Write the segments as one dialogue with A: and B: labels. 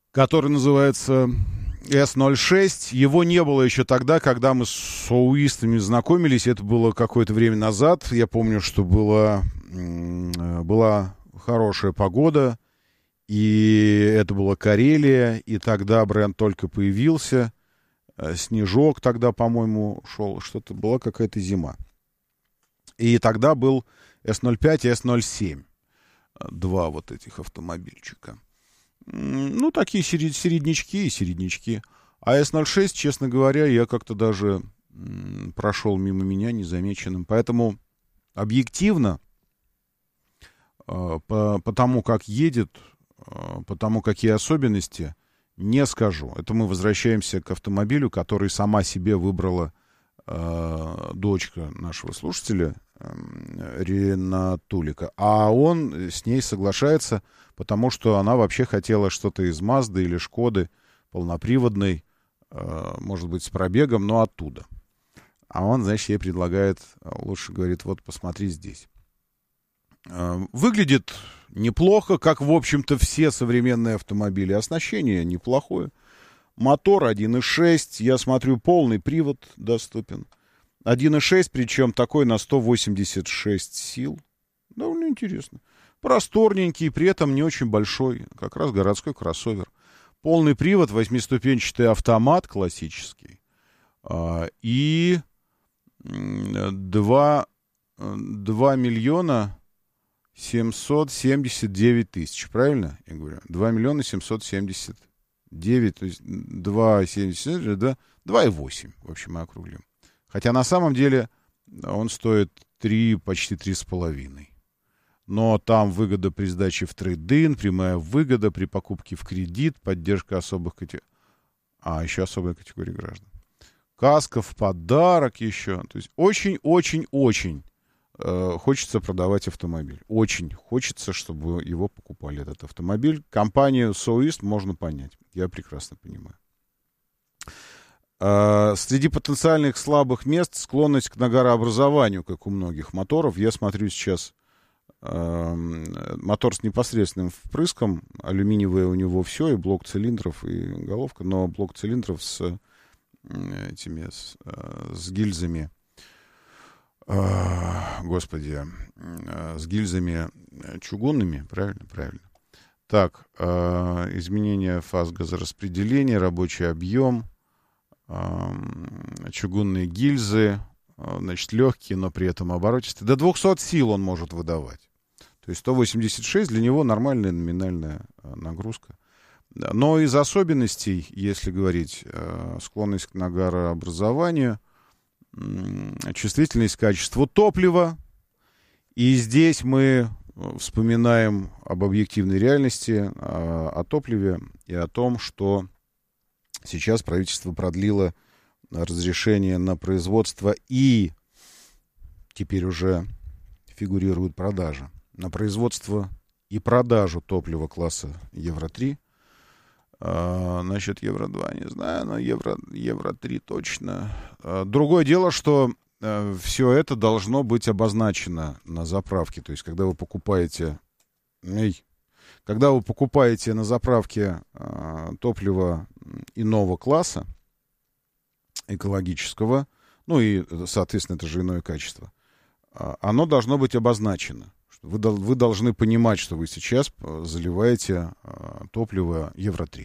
A: который называется S06. Его не было еще тогда, когда мы с соуистами знакомились. Это было какое-то время назад. Я помню, что была хорошая погода, и это была Карелия, и тогда бренд только появился. Снежок тогда, по-моему, шел. Что-то была какая-то зима. И тогда был S05 и S07. Два вот этих автомобильчика. Ну, такие середнячки и середнячки. А S06, честно говоря, я как-то даже прошел мимо меня незамеченным. Поэтому объективно, по тому, как едет, по тому, какие особенности, не скажу. Это мы возвращаемся к автомобилю, который сама себе выбрала дочка нашего слушателя, Ринатулика. А он с ней соглашается, потому что она вообще хотела что-то из Мазды или Шкоды, полноприводной, может быть, с пробегом, но оттуда. А он, значит, ей предлагает, лучше говорит, вот посмотри здесь. Выглядит неплохо, как, в общем-то, все современные автомобили. Оснащение неплохое. Мотор 1.6, я смотрю, полный привод доступен. 1.6, причем такой на 186 сил. Довольно интересно. Просторненький, при этом не очень большой. Как раз городской кроссовер. Полный привод, 8-ступенчатый автомат классический. И 2 миллиона 779 тысяч. Правильно я говорю? 2 миллиона 779, то есть 2,70, да? 2,8, в общем, мы округлим. Хотя на самом деле он стоит почти 3,5. Но там выгода при сдаче в трейд-ин, прямая выгода при покупке в кредит, поддержка особых категорий. Еще особая категория граждан. Каска в подарок еще. То есть очень-очень-очень хочется продавать автомобиль. Очень хочется, чтобы его покупали, этот автомобиль. Компанию Соуист можно понять. Я прекрасно понимаю. Среди потенциальных слабых мест склонность к нагорообразованию, как у многих моторов. Я смотрю сейчас мотор с непосредственным впрыском. Алюминиевое у него все, и блок цилиндров, и головка. Но блок цилиндров с гильзами. С гильзами чугунными. Правильно. Так, изменение фаз газораспределения, рабочий объем. Чугунные гильзы, значит, легкие, но при этом оборотистые. До 200 сил он может выдавать. То есть 186 для него нормальная номинальная нагрузка. Но из особенностей, если говорить, склонность к нагорообразованию, чувствительность к качеству топлива. И здесь мы вспоминаем об объективной реальности, о топливе и о том, что сейчас правительство продлило разрешение на производство и теперь уже фигурирует продажа. На производство и продажу топлива класса Евро-3. Насчет Евро-2 не знаю, но Евро-3 точно. Другое дело, что все это должно быть обозначено на заправке. То есть, когда вы покупаете на заправке топливо иного класса, экологического, ну и, соответственно, это же иное качество, оно должно быть обозначено. Вы должны понимать, что вы сейчас заливаете топливо Евро-3.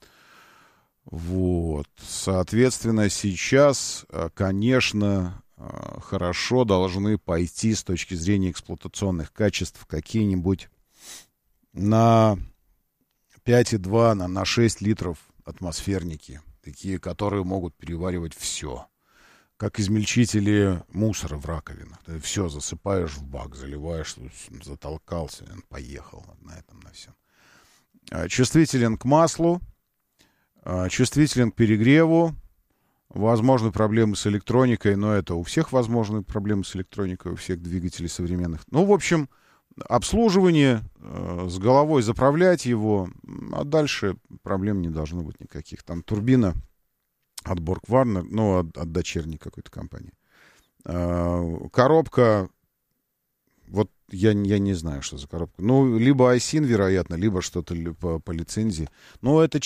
A: Вот. Соответственно, сейчас, конечно, хорошо должны пойти с точки зрения эксплуатационных качеств какие-нибудь на 5,2, на 6 литров атмосферники. Такие, которые могут переваривать все. Как измельчители мусора в раковинах. Ты все засыпаешь в бак, заливаешь, затолкался, поехал на этом, на всем. Чувствителен к маслу, чувствителен к перегреву. Возможны проблемы с электроникой, но это у всех возможны проблемы с электроникой, у всех двигателей современных. Ну, в общем, обслуживание, с головой заправлять его, а дальше проблем не должно быть никаких. Там турбина от Borg-Warner, ну, от дочерней какой-то компании. Коробка, вот я не знаю, что за коробка. Ну, либо Айсин, вероятно, либо что-то по лицензии. Но это